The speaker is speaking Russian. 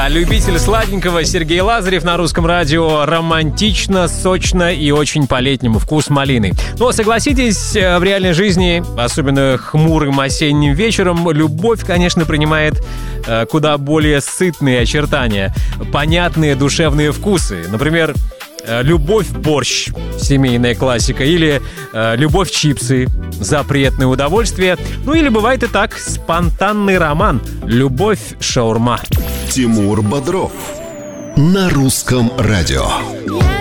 Да, любитель сладенького Сергей Лазарев на Русском радио. Романтично, сочно и очень по-летнему. Вкус малины. Но согласитесь, в реальной жизни, особенно хмурым осенним вечером, любовь, конечно, принимает куда более сытные очертания. Понятные душевные вкусы. Например, любовь-борщ, семейная классика, или любовь-чипсы, запретное удовольствие. Ну или бывает и так, спонтанный роман, любовь-шаурма. Тимур Бодров на Русском радио.